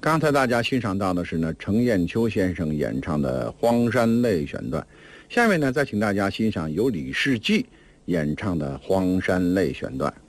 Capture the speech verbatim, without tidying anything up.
刚才大家欣赏到的是呢程砚秋先生演唱的《荒山泪》选段，下面呢再请大家欣赏由李世济演唱的《荒山泪》选段。